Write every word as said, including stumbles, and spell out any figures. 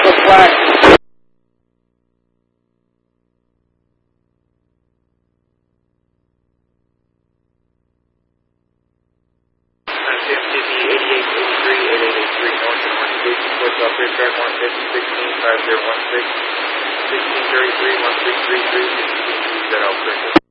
Echo flat. C M T V eighty-eight eighty-three, eighty-eight eighty-three, north and north engaging towards operator track one fifty, sixteen, five zero one six, sixteen thirty-three, one six three three, sixteen, set out,